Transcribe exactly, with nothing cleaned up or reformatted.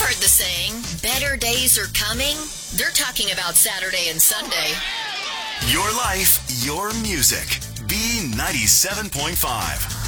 heard the saying, better days are coming. They're talking about Saturday and Sunday. Your life, your music. B ninety-seven point five.